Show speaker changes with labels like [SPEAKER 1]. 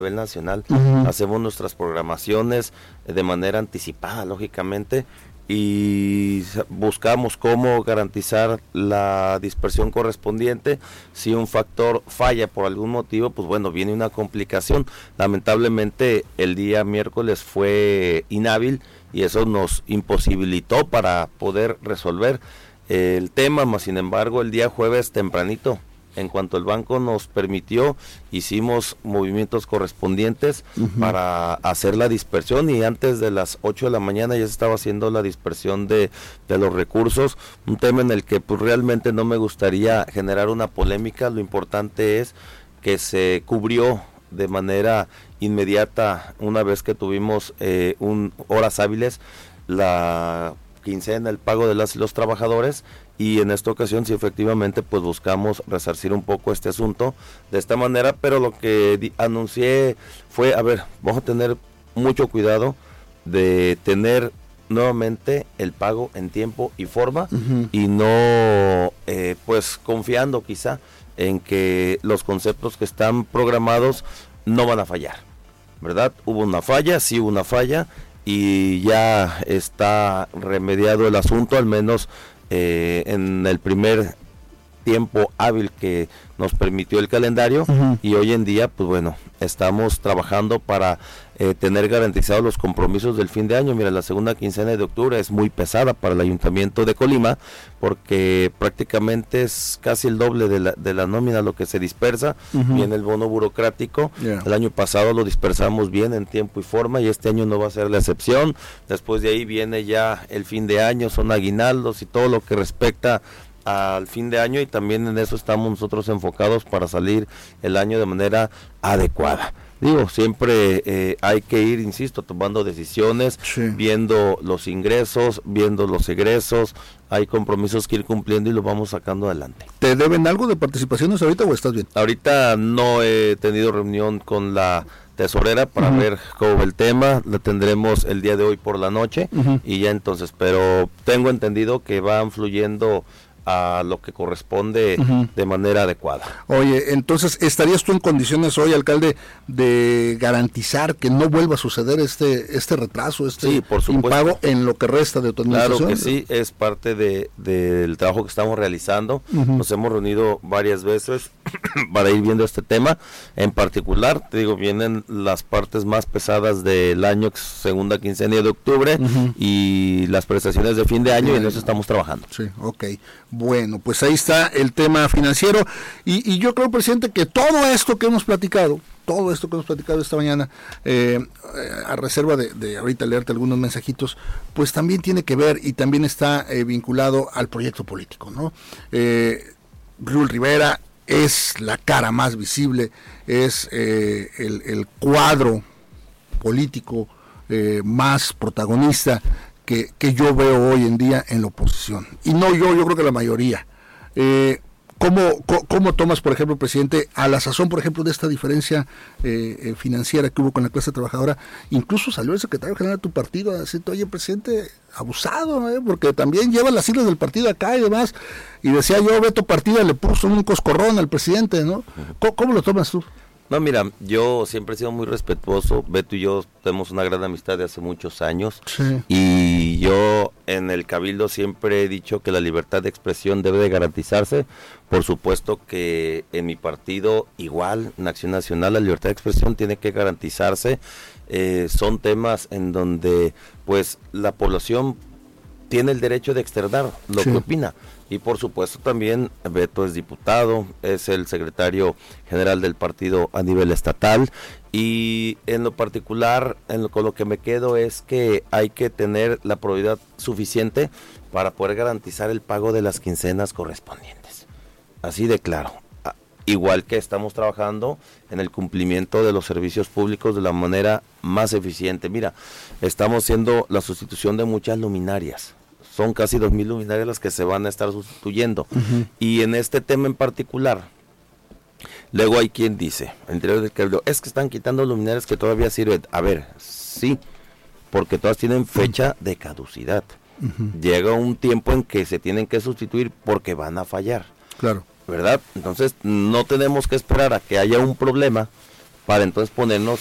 [SPEAKER 1] nivel nacional.
[SPEAKER 2] Uh-huh.
[SPEAKER 1] Hacemos nuestras programaciones de manera anticipada, lógicamente, y buscamos cómo garantizar la dispersión correspondiente. Si un factor falla por algún motivo, pues bueno, viene una complicación. Lamentablemente el día miércoles fue inhábil y eso nos imposibilitó para poder resolver el tema, mas sin embargo el día jueves tempranito, en cuanto el banco nos permitió, hicimos movimientos correspondientes para hacer la dispersión, y antes de las 8 de la mañana ya se estaba haciendo la dispersión de los recursos, un tema en el que pues realmente no me gustaría generar una polémica. Lo importante es que se cubrió de manera inmediata, una vez que tuvimos horas hábiles, la quincena, el pago de las y los trabajadores, y en esta ocasión sí efectivamente pues buscamos resarcir un poco este asunto de esta manera, pero lo que anuncié fue, vamos a tener mucho cuidado de tener nuevamente el pago en tiempo y forma, y no pues confiando quizá en que los conceptos que están programados no van a fallar, ¿verdad? Hubo una falla, sí hubo una falla, y ya está remediado el asunto, al menos en el primer tiempo hábil que nos permitió el calendario, y hoy en día pues bueno, estamos trabajando para tener garantizados los compromisos del fin de año. Mira, la segunda quincena de octubre es muy pesada para el Ayuntamiento de Colima, porque prácticamente es casi el doble de la nómina lo que se dispersa. Viene el bono burocrático, el año pasado lo dispersamos bien en tiempo y forma, y este año no va a ser la excepción. Después de ahí viene ya el fin de año, son aguinaldos y todo lo que respecta al fin de año, y también en eso estamos nosotros enfocados para salir el año de manera adecuada. Digo, siempre hay que ir, insisto, tomando decisiones, viendo los ingresos, viendo los egresos, hay compromisos que ir cumpliendo y los vamos sacando adelante.
[SPEAKER 2] ¿Te deben algo de participaciones ahorita o estás bien?
[SPEAKER 1] Ahorita no he tenido reunión con la tesorera para ver cómo va el tema, la tendremos el día de hoy por la noche, y ya entonces, pero tengo entendido que van fluyendo a lo que corresponde de manera adecuada.
[SPEAKER 2] Oye, entonces, ¿estarías tú en condiciones hoy, alcalde, de garantizar que no vuelva a suceder este retraso,
[SPEAKER 1] sí, por supuesto,
[SPEAKER 2] impago en lo que resta de tu administración?
[SPEAKER 1] Claro que sí, es parte del trabajo que estamos realizando. Nos hemos reunido varias veces para ir viendo este tema. En particular, te digo, vienen las partes más pesadas del año, segunda quincena de octubre, y las prestaciones de fin de año, y en eso estamos trabajando.
[SPEAKER 2] Sí, ok. Bueno, pues ahí está el tema financiero, y yo creo, presidente, que todo esto que hemos platicado esta mañana, a reserva de ahorita leerte algunos mensajitos, pues también tiene que ver y también está vinculado al proyecto político, ¿no? Raúl Rivera es la cara más visible, es el cuadro político más protagonista que yo veo hoy en día en la oposición, y no yo creo que la mayoría. ¿Cómo tomas, por ejemplo, presidente, a la sazón, por ejemplo, de esta diferencia financiera que hubo con la clase trabajadora? Incluso salió el secretario general de tu partido a decir, oye, presidente, abusado, porque también lleva las siglas del partido acá y demás, y decía yo, Beto Partida le puso un coscorrón al presidente, ¿no? ¿Cómo lo tomas tú?
[SPEAKER 1] No, mira, yo siempre he sido muy respetuoso. Beto y yo tenemos una gran amistad de hace muchos años, y yo en el Cabildo siempre he dicho que la libertad de expresión debe de garantizarse. Por supuesto que en mi partido, igual, en Acción Nacional, la libertad de expresión tiene que garantizarse. Son temas en donde pues la población tiene el derecho de externar lo que opina. Y por supuesto también Beto es diputado, es el secretario general del partido a nivel estatal, y en lo particular, con lo que me quedo es que hay que tener la probidad suficiente para poder garantizar el pago de las quincenas correspondientes. Así de claro. Igual que estamos trabajando en el cumplimiento de los servicios públicos de la manera más eficiente. Mira, estamos haciendo la sustitución de muchas luminarias. Son casi 2,000 luminarias las que se van a estar sustituyendo. Y en este tema en particular, luego hay quien dice, al interior del Cabildo, es que están quitando luminarias que todavía sirven. A ver, sí, porque todas tienen fecha de caducidad. Llega un tiempo en que se tienen que sustituir porque van a fallar.
[SPEAKER 2] Claro.
[SPEAKER 1] ¿Verdad? Entonces no tenemos que esperar a que haya un problema para entonces ponernos